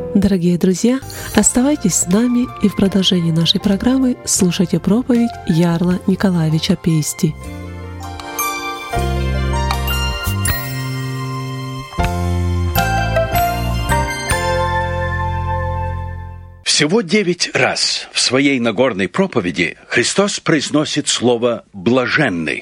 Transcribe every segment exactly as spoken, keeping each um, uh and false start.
Дорогие друзья, оставайтесь с нами и в продолжении нашей программы слушайте проповедь Ярла Николаевича Пейсти. Всего девять раз в своей Нагорной проповеди Христос произносит слово «блаженный».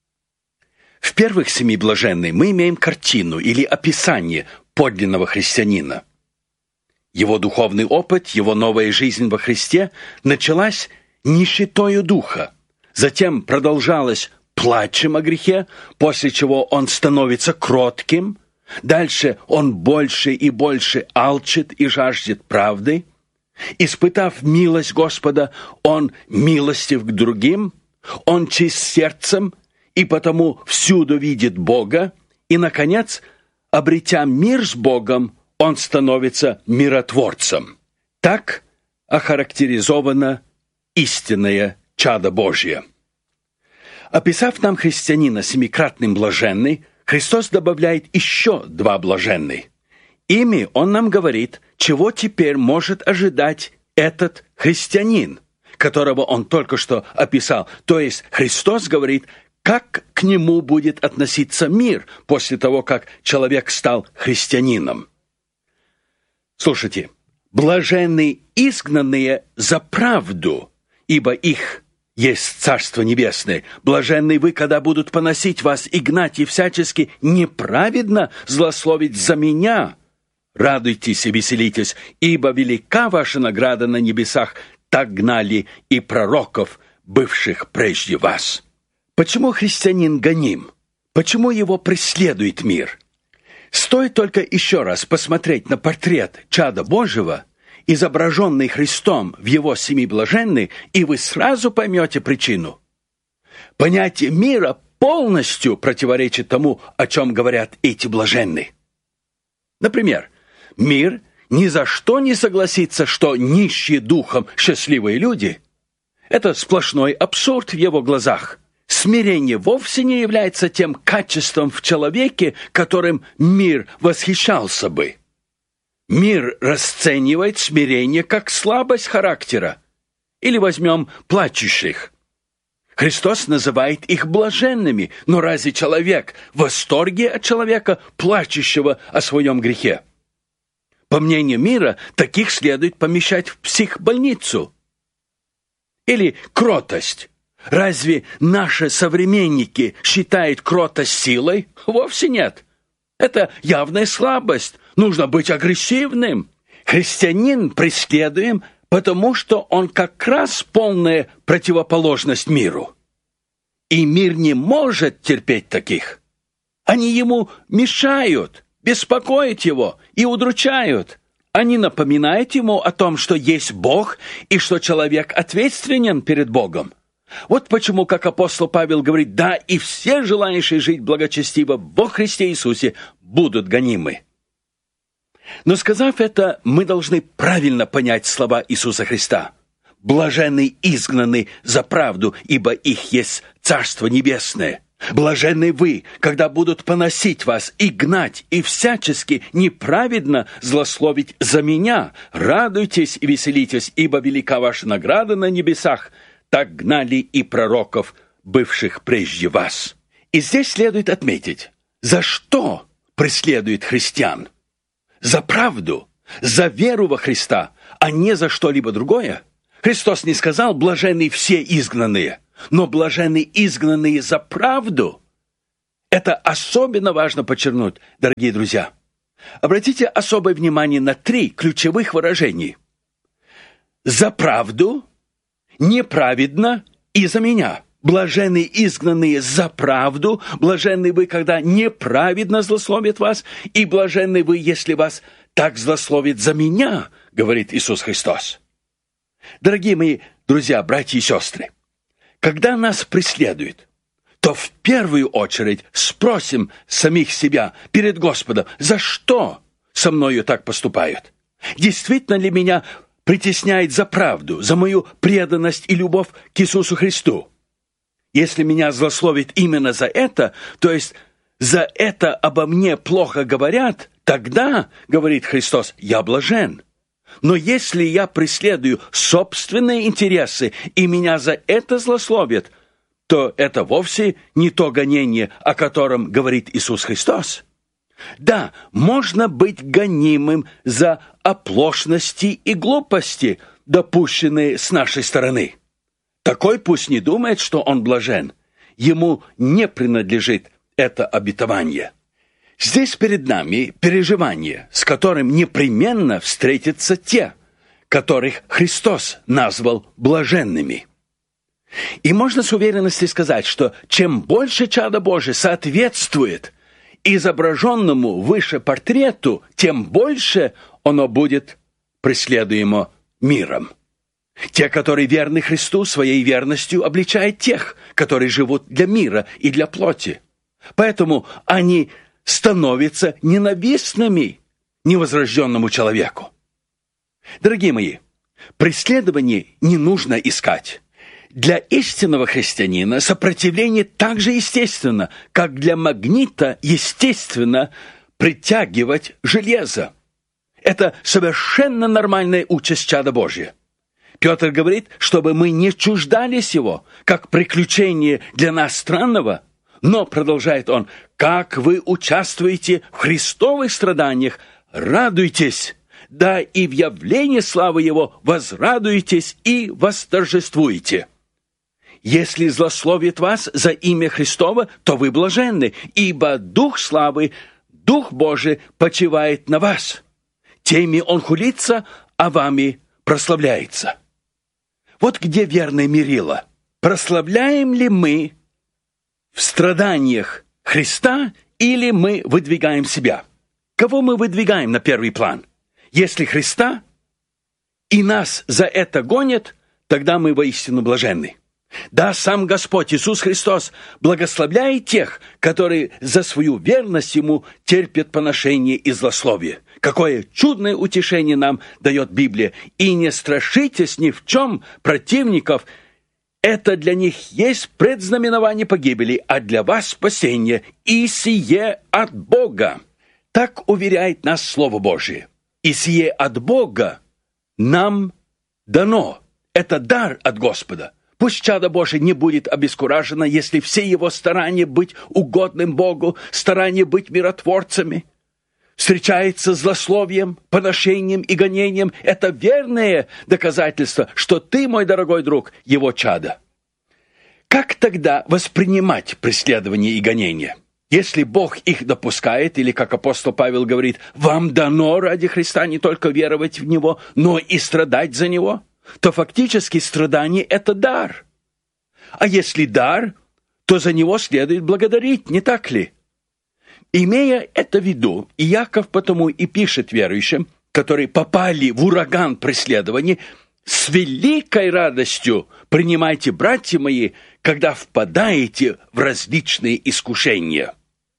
В первых семи блаженный мы имеем картину или описание подлинного христианина. Его духовный опыт, его новая жизнь во Христе началась нищетою духа, затем продолжалась плачем о грехе, после чего он становится кротким, дальше он больше и больше алчит и жаждет правды. Испытав милость Господа, он милостив к другим, он чист сердцем и потому всюду видит Бога, и, наконец, обретя мир с Богом, он становится миротворцем. Так охарактеризовано истинное чадо Божье. Описав нам христианина семикратным блаженный, Христос добавляет еще два блаженный. Ими он нам говорит, чего теперь может ожидать этот христианин, которого он только что описал. То есть Христос говорит, как к нему будет относиться мир после того, как человек стал христианином. Слушайте, блаженны изгнанные за правду, ибо их есть Царство Небесное. Блаженны вы, когда будут поносить вас и гнать, и всячески неправедно злословить за меня. Радуйтесь и веселитесь, ибо велика ваша награда на небесах, так гнали и пророков, бывших прежде вас. Почему христианин гоним? Почему его преследует мир? Стоит только еще раз посмотреть на портрет чада Божьего, изображенный Христом в его семи блаженных, и вы сразу поймете причину. Понятие мира полностью противоречит тому, о чем говорят эти блаженные. Например, мир ни за что не согласится, что нищие духом счастливые люди – это сплошной абсурд в его глазах. Смирение вовсе не является тем качеством в человеке, которым мир восхищался бы. Мир расценивает смирение как слабость характера. Или возьмем плачущих. Христос называет их блаженными, но разве человек в восторге от человека, плачущего о своем грехе? По мнению мира, таких следует помещать в психбольницу. Или кротость. Разве наши современники считают кротость силой? Вовсе нет. Это явная слабость. Нужно быть агрессивным. Христианин преследуем, потому что он как раз полная противоположность миру. И мир не может терпеть таких. Они ему мешают, беспокоят его и удручают. Они напоминают ему о том, что есть Бог и что человек ответственен перед Богом. Вот почему, как апостол Павел говорит, да, и все желающие жить благочестиво во Христе Иисусе будут гонимы. Но сказав это, мы должны правильно понять слова Иисуса Христа. Блаженны изгнаны за правду, ибо их есть Царство Небесное. Блаженны вы, когда будут поносить вас и гнать, и всячески неправедно злословить за меня. Радуйтесь и веселитесь, ибо велика ваша награда на небесах. Так гнали и пророков, бывших прежде вас. И здесь следует отметить, за что преследует христиан? За правду, за веру во Христа, а не за что-либо другое. Христос не сказал «блаженны все изгнанные», но «блаженны изгнанные за правду». Это особенно важно подчеркнуть, дорогие друзья. Обратите особое внимание на три ключевых выражения. «За правду», «неправедно» и «за меня». Блаженны изгнанные за правду, блаженны вы, когда неправедно злословят вас, и блаженны вы, если вас так злословят за меня, говорит Иисус Христос. Дорогие мои друзья, братья и сестры, когда нас преследуют, то в первую очередь спросим самих себя перед Господом, за что со мною так поступают? Действительно ли меня притесняет за правду, за мою преданность и любовь к Иисусу Христу? Если меня злословит именно за это, то есть за это обо мне плохо говорят, тогда, говорит Христос, я блажен. Но если я преследую собственные интересы, и меня за это злословят, то это вовсе не то гонение, о котором говорит Иисус Христос. Да, можно быть гонимым за оплошности и глупости, допущенные с нашей стороны. Такой пусть не думает, что он блажен. Ему не принадлежит это обетование. Здесь перед нами переживание, с которым непременно встретятся те, которых Христос назвал блаженными. И можно с уверенностью сказать, что чем больше чадо Божие соответствует изображенному выше портрету, тем больше оно будет преследуемо миром. Те, которые верны Христу, своей верностью обличают тех, которые живут для мира и для плоти. Поэтому они становятся ненавистными невозрожденному человеку. Дорогие мои, преследование не нужно искать. Для истинного христианина сопротивление так же естественно, как для магнита естественно притягивать железо. Это совершенно нормальная участь чада Божия. Петр говорит, чтобы мы не чуждались его, как приключение для нас странного, но, продолжает он, как вы участвуете в христовых страданиях, радуйтесь, да и в явлении славы его возрадуйтесь и восторжествуете. Если злословит вас за имя Христово, то вы блаженны, ибо Дух славы, Дух Божий почивает на вас. Теми он хулится, а вами прославляется. Вот где верное мерило. Прославляем ли мы в страданиях Христа или мы выдвигаем себя? Кого мы выдвигаем на первый план? Если Христа и нас за это гонят, тогда мы воистину блаженны. Да, сам Господь Иисус Христос благословляет тех, которые за свою верность Ему терпят поношение и злословие. Какое чудное утешение нам дает Библия. И не страшитесь ни в чем противников. Это для них есть предзнаменование погибели, а для вас спасение, и сие от Бога. Так уверяет нас Слово Божие. И сие от Бога нам дано. Это дар от Господа. Пусть чадо Божие не будет обескуражено, если все его старания быть угодным Богу, старания быть миротворцами, встречается с злословием, поношением и гонением. Это верное доказательство, что ты, мой дорогой друг, его чадо. Как тогда воспринимать преследование и гонение? Если Бог их допускает, или, как апостол Павел говорит, вам дано ради Христа не только веровать в Него, но и страдать за Него, то фактически страдание – это дар. А если дар, то за него следует благодарить, не так ли? Имея это в виду, Иаков потому и пишет верующим, которые попали в ураган преследования, с великой радостью принимайте, братья мои, когда впадаете в различные искушения.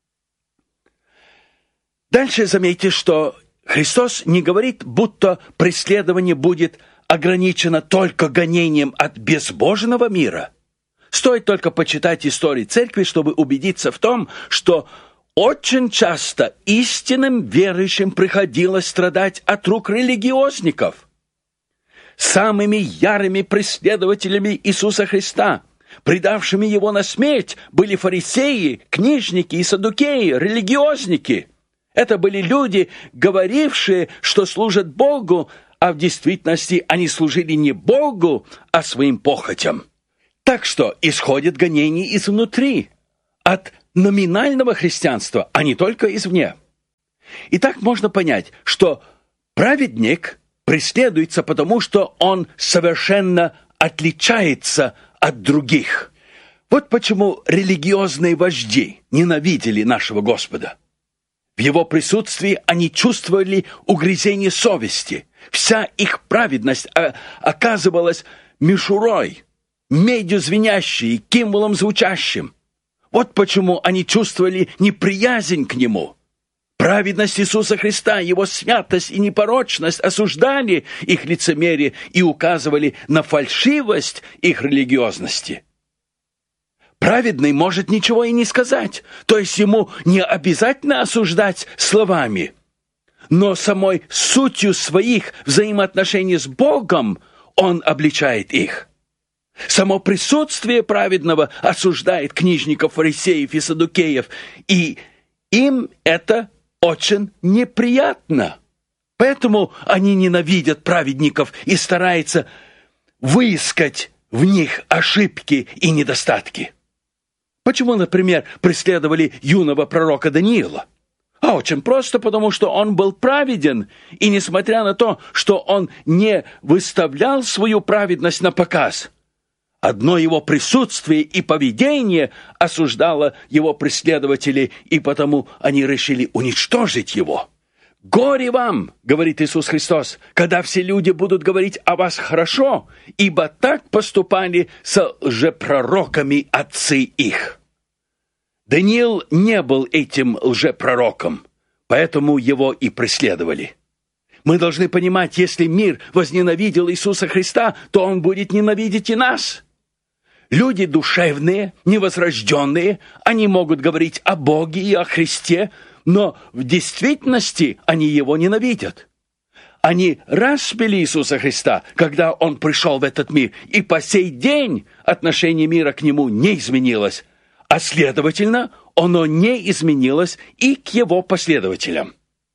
Дальше заметьте, что Христос не говорит, будто преследование будет ограничено только гонением от безбожного мира. Стоит только почитать истории церкви, чтобы убедиться в том, что очень часто истинным верующим приходилось страдать от рук религиозников. Самыми ярыми преследователями Иисуса Христа, предавшими Его на смерть, были фарисеи, книжники и саддукеи, религиозники. Это были люди, говорившие, что служат Богу, а в действительности они служили не Богу, а своим похотям. Так что исходит гонение изнутри, от номинального христианства, а не только извне. И так можно понять, что праведник преследуется потому, что он совершенно отличается от других. Вот почему религиозные вожди ненавидели нашего Господа. В Его присутствии они чувствовали угрызение совести. Вся их праведность оказывалась мишурой, медью звенящей, кимволом звучащим. Вот почему они чувствовали неприязнь к Нему. Праведность Иисуса Христа, Его святость и непорочность осуждали их лицемерие и указывали на фальшивость их религиозности. Праведный может ничего и не сказать, то есть ему не обязательно осуждать словами. но самой сутью своих взаимоотношений с Богом он обличает их. Само присутствие праведного осуждает книжников, фарисеев и саддукеев, и им это очень неприятно. Поэтому они ненавидят праведников и стараются выискать в них ошибки и недостатки. Почему, например, преследовали юного пророка Даниила? А очень просто, потому что он был праведен, и несмотря на то, что он не выставлял свою праведность на показ, одно его присутствие и поведение осуждало его преследователей, и потому они решили уничтожить его. «Горе вам, — говорит Иисус Христос, — когда все люди будут говорить о вас хорошо, ибо так поступали со лжепророками отцы их». Даниил не был этим лжепророком, поэтому его и преследовали. Мы должны понимать, если мир возненавидел Иисуса Христа, то он будет ненавидеть и нас. Люди душевные, невозрожденные, они могут говорить о Боге и о Христе, но в действительности они его ненавидят. Они распяли Иисуса Христа, когда он пришел в этот мир, и по сей день отношение мира к нему не изменилось, а следовательно, оно не изменилось и к его последователям.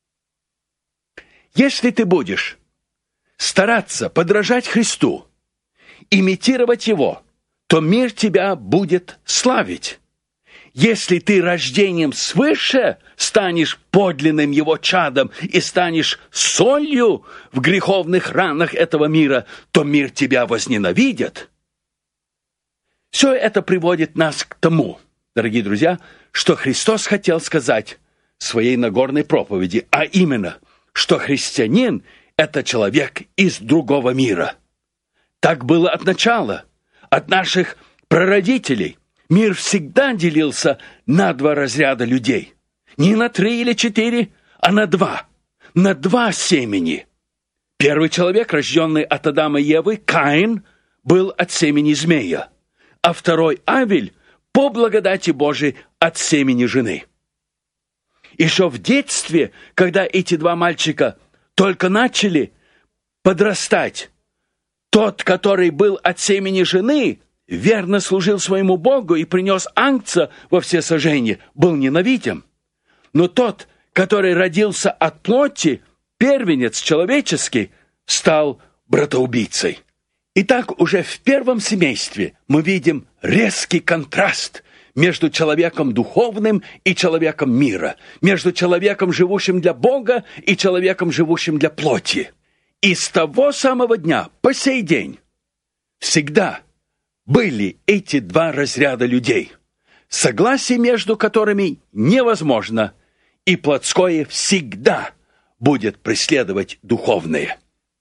Если ты будешь стараться подражать Христу, имитировать его, то мир тебя будет славить. Если ты рождением свыше станешь подлинным его чадом и станешь солью в греховных ранах этого мира, то мир тебя возненавидит. Все это приводит нас к тому, дорогие друзья, что Христос хотел сказать в своей Нагорной проповеди, а именно, что христианин – это человек из другого мира. Так было от начала, от наших прародителей. Мир всегда делился на два разряда людей. Не на три или четыре, а на два. На два семени. Первый человек, рожденный от Адама и Евы, Каин, был от семени змея, а второй, Авель, по благодати Божией, от семени жены. Еще в детстве, когда эти два мальчика только начали подрастать, тот, который был от семени жены, верно служил своему Богу и принес ангца во всесожжение, был ненавидим. Но тот, который родился от плоти, первенец человеческий, стал братоубийцей. Итак, уже в первом семействе мы видим резкий контраст между человеком духовным и человеком мира, между человеком, живущим для Бога, и человеком, живущим для плоти. И с того самого дня по сей день всегда были эти два разряда людей, согласие между которыми невозможно, и плотское всегда будет преследовать духовное.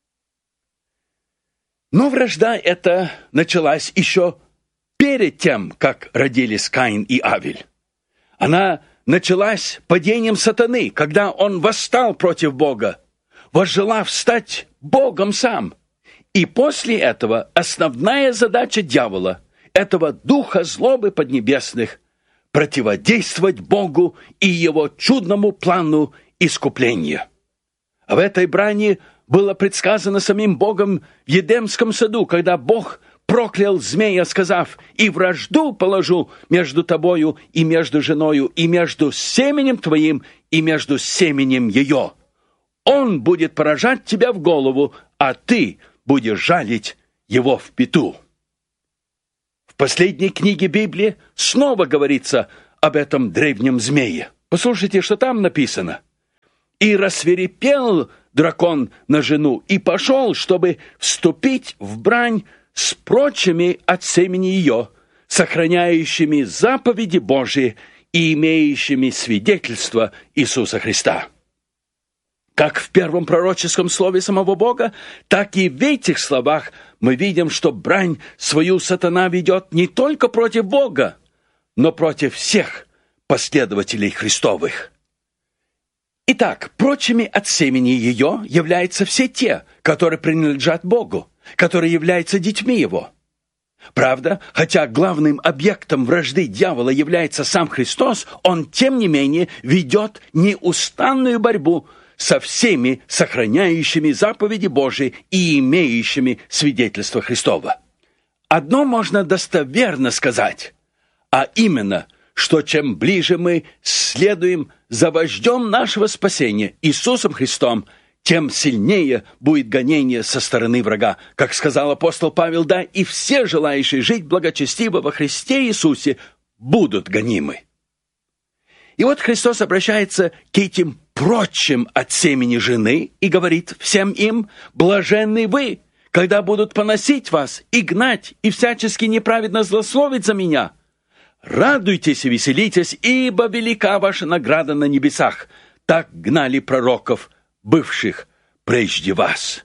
Но вражда эта началась еще перед тем, как родились Каин и Авель. Она началась падением сатаны, когда он восстал против Бога, возжелав стать Богом сам. И после этого основная задача дьявола, этого духа злобы поднебесных, противодействовать Богу и его чудному плану искупления. В этой брани было предсказано самим Богом в Едемском саду, когда Бог проклял змея, сказав: «И вражду положу между тобою и между женою, и между семенем твоим, и между семенем ее. Он будет поражать тебя в голову, а ты будешь жалить его в пяту». В последней книге Библии снова говорится об этом древнем змее. Послушайте, что там написано. «И рассвирепел дракон на жену, и пошел, чтобы вступить в брань с прочими от семени ее, сохраняющими заповеди Божии и имеющими свидетельство Иисуса Христа». Как в первом пророческом слове самого Бога, так и в этих словах мы видим, что брань свою сатана ведет не только против Бога, но против всех последователей Христовых. Итак, прочими от семени ее являются все те, которые принадлежат Богу, которые являются детьми Его. Правда, хотя главным объектом вражды дьявола является сам Христос, он, тем не менее, ведет неустанную борьбу со всеми сохраняющими заповеди Божии и имеющими свидетельство Христово. Одно можно достоверно сказать, а именно, что чем ближе мы следуем за вождем нашего спасения, Иисусом Христом, тем сильнее будет гонение со стороны врага. Как сказал апостол Павел, да, и все желающие жить благочестиво во Христе Иисусе будут гонимы. И вот Христос обращается к этим прочим от семени жены и говорит всем им: «Блаженны вы, когда будут поносить вас и гнать, и всячески неправедно злословить за меня. Радуйтесь и веселитесь, ибо велика ваша награда на небесах. Так гнали пророков, бывших прежде вас».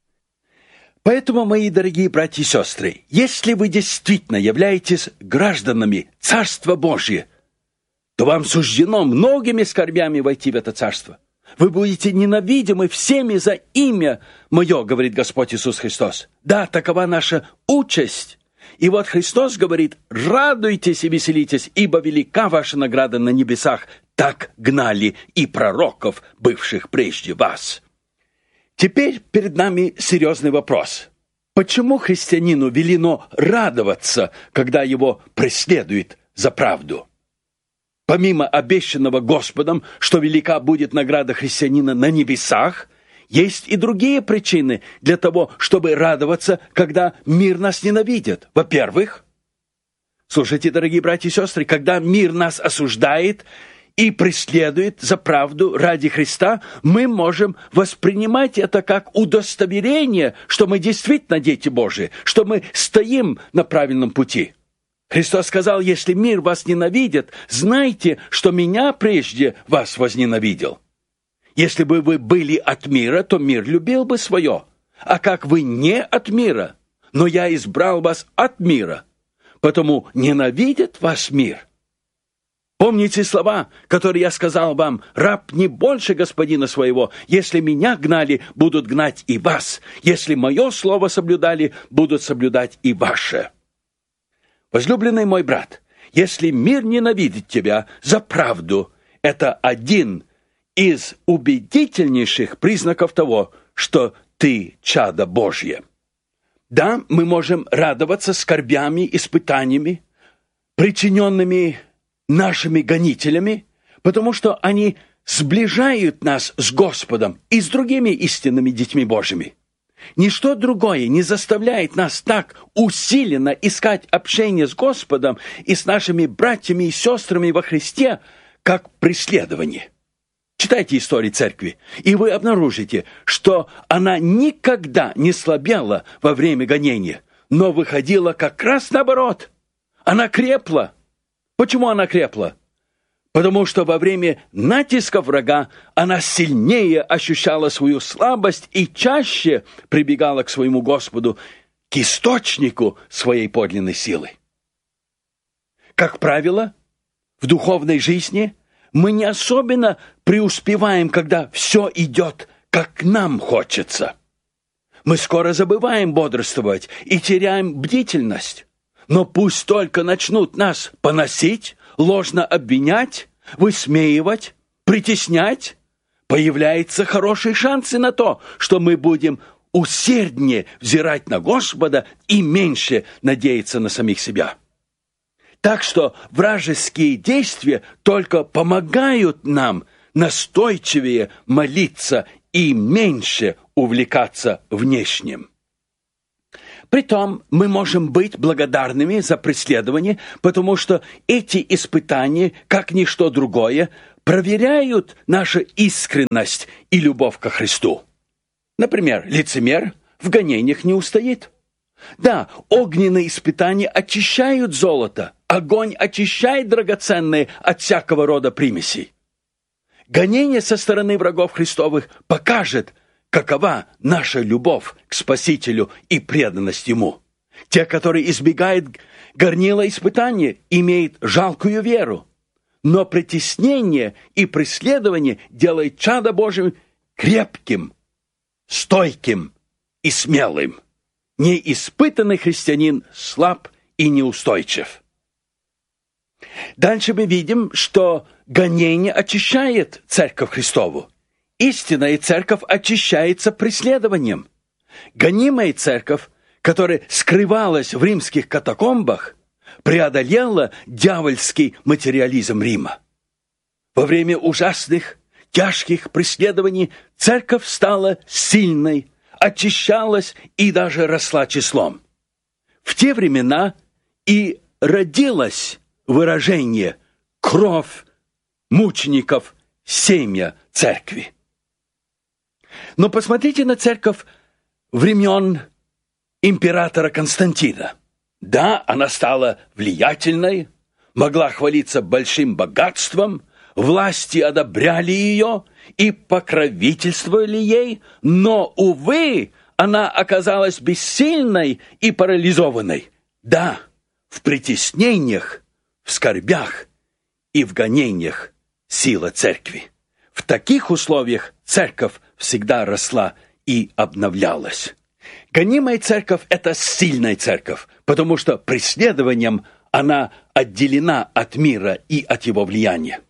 Поэтому, мои дорогие братья и сестры, если вы действительно являетесь гражданами Царства Божия, то вам суждено многими скорбями войти в это царство. Вы будете ненавидимы всеми за имя Мое, говорит Господь Иисус Христос. Да, такова наша участь. И вот Христос говорит: радуйтесь и веселитесь, ибо велика ваша награда на небесах. Так гнали и пророков, бывших прежде вас. Теперь перед нами серьезный вопрос. Почему христианину велено радоваться, когда его преследуют за правду? Помимо обещанного Господом, что велика будет награда христианина на небесах, есть и другие причины для того, чтобы радоваться, когда мир нас ненавидит. Во-первых, слушайте, дорогие братья и сестры, когда мир нас осуждает и преследует за правду ради Христа, мы можем воспринимать это как удостоверение, что мы действительно дети Божии, что мы стоим на правильном пути. Христос сказал: если мир вас ненавидит, знайте, что меня прежде вас возненавидел. Если бы вы были от мира, то мир любил бы свое. А как вы не от мира, но я избрал вас от мира, потому ненавидит вас мир. Помните слова, которые я сказал вам: раб не больше господина своего. Если меня гнали, будут гнать и вас. Если мое слово соблюдали, будут соблюдать и ваше. Возлюбленный мой брат, если мир ненавидит тебя за правду, это один из убедительнейших признаков того, что ты чадо Божье. Да, мы можем радоваться скорбями, испытаниями, причиненными нашими гонителями, потому что они сближают нас с Господом и с другими истинными детьми Божьими. Ничто другое не заставляет нас так усиленно искать общение с Господом и с нашими братьями и сестрами во Христе, как преследование. Читайте истории церкви, и вы обнаружите, что она никогда не слабела во время гонения, но выходила как раз наоборот. Она крепла. Почему она крепла? Потому что во время натиска врага она сильнее ощущала свою слабость и чаще прибегала к своему Господу, к источнику своей подлинной силы. Как правило, в духовной жизни мы не особенно преуспеваем, когда все идет, как нам хочется. Мы скоро забываем бодрствовать и теряем бдительность. Но пусть только начнут нас поносить, ложно обвинять, высмеивать, притеснять, появляются хорошие шансы на то, что мы будем усерднее взирать на Господа и меньше надеяться на самих себя. Так что вражеские действия только помогают нам настойчивее молиться и меньше увлекаться внешним. Притом мы можем быть благодарными за преследование, потому что эти испытания, как ничто другое, проверяют нашу искренность и любовь ко Христу. Например, лицемер в гонениях не устоит. Да, огненные испытания очищают золото, огонь очищает драгоценные от всякого рода примесей. Гонение со стороны врагов Христовых покажет, какова наша любовь к Спасителю и преданность Ему. Те, которые избегают горнила испытания, имеют жалкую веру. Но притеснение и преследование делает чадо Божие крепким, стойким и смелым. Неиспытанный христианин слаб и неустойчив. Дальше мы видим, что гонение очищает Церковь Христову. истинная церковь очищается преследованием. Гонимая церковь, которая скрывалась в римских катакомбах, преодолела дьявольский материализм Рима. Во время ужасных, тяжких преследований церковь стала сильной, очищалась и даже росла числом. В те времена и родилось выражение «кровь мучеников, семя церкви». Но посмотрите на церковь времен императора Константина. Да, она стала влиятельной, могла хвалиться большим богатством, власти одобряли ее и покровительствовали ей, но, увы, она оказалась бессильной и парализованной. Да, в притеснениях, в скорбях и в гонениях сила церкви. В таких условиях церковь всегда росла и обновлялась. Гонимая церковь – это сильная церковь, потому что преследованием она отделена от мира и от его влияния.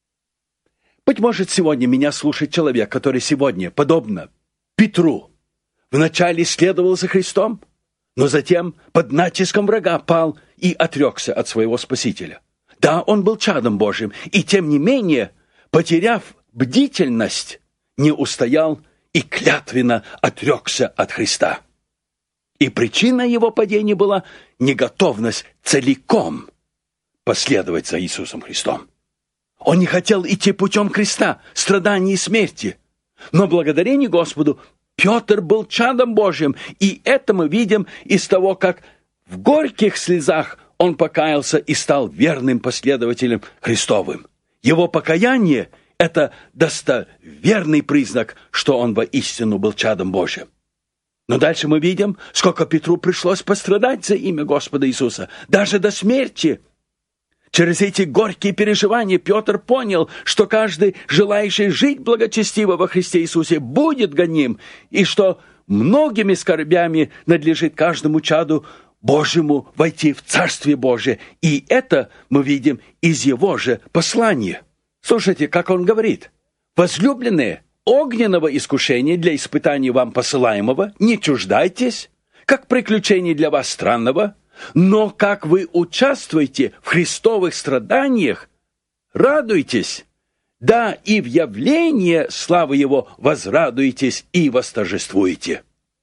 Быть может, сегодня меня слушает человек, который сегодня, подобно Петру, вначале следовал за Христом, но затем под натиском врага пал и отрекся от своего Спасителя. Да, он был чадом Божьим, и тем не менее, потеряв бдительность, не устоял и клятвенно отрекся от Христа. И причина его падения была неготовность целиком последовать за Иисусом Христом. Он не хотел идти путем креста, страданий и смерти. Но благодарение Господу Петр был чадом Божьим, и это мы видим из того, как в горьких слезах он покаялся и стал верным последователем Христовым. Его покаяние – это достоверный признак, что он воистину был чадом Божьим. Но дальше мы видим, сколько Петру пришлось пострадать за имя Господа Иисуса, даже до смерти. Через эти горькие переживания Петр понял, что каждый, желающий жить благочестиво во Христе Иисусе, будет гоним, и что многими скорбями надлежит каждому чаду Божьему войти в Царствие Божие. И это мы видим из его же послания. Слушайте, как он говорит. «Возлюбленные, огненного искушения для испытания вам посылаемого не чуждайтесь, как приключений для вас странного, но как вы участвуете в христовых страданиях, радуйтесь, да и в явлении славы Его возрадуетесь и восторжествуете».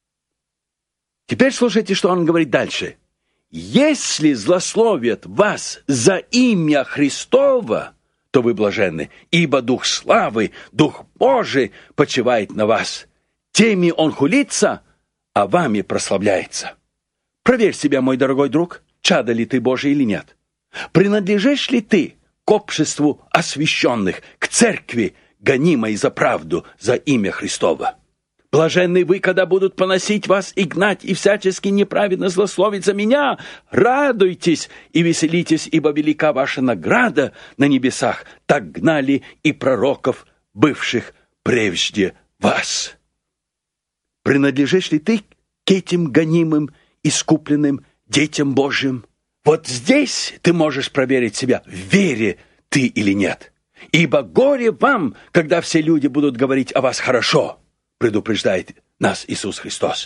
Теперь слушайте, что он говорит дальше. «Если злословят вас за имя Христово, то вы блаженны, ибо Дух славы, Дух Божий почивает на вас. Теми Он хулится, а вами прославляется». Проверь себя, мой дорогой друг, чадо ли ты Божий или нет. Принадлежишь ли ты к обществу освященных, к церкви, гонимой за правду, за имя Христово? Блаженны вы, когда будут поносить вас и гнать, и всячески неправедно злословить за меня. Радуйтесь и веселитесь, ибо велика ваша награда на небесах. Так гнали и пророков, бывших прежде вас. Принадлежишь ли ты к этим гонимым, искупленным детям Божьим? Вот здесь ты можешь проверить себя, в вере ты или нет. Ибо горе вам, когда все люди будут говорить о вас хорошо, предупреждает нас Иисус Христос.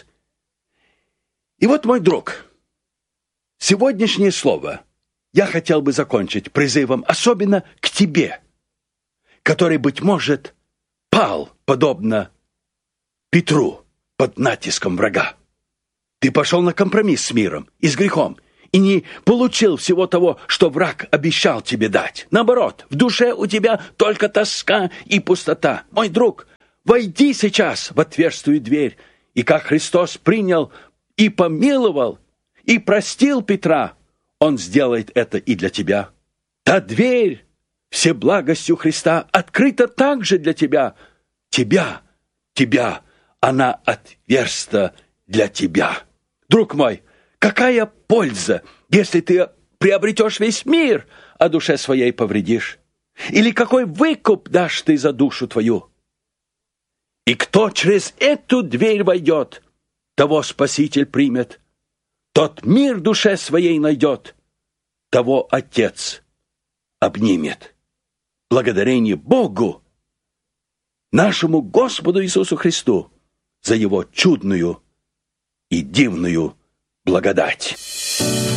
И вот, мой друг, сегодняшнее слово я хотел бы закончить призывом особенно к тебе, который, быть может, пал, подобно Петру, под натиском врага. Ты пошел на компромисс с миром и с грехом, и не получил всего того, что враг обещал тебе дать. Наоборот, в душе у тебя только тоска и пустота. Мой друг, войди сейчас в отверстую дверь, и как Христос принял и помиловал, и простил Петра, Он сделает это и для тебя. Та дверь, всеблагостью Христа, открыта также для тебя. Тебя, тебя, она отверста для тебя. Друг мой, какая польза, если ты приобретешь весь мир, а душе своей повредишь? Или какой выкуп дашь ты за душу твою? И кто через эту дверь войдет, того Спаситель примет. Тот мир душе своей найдет, того Отец обнимет. Благодарение Богу нашему Господу Иисусу Христу за Его чудную и дивную благодать.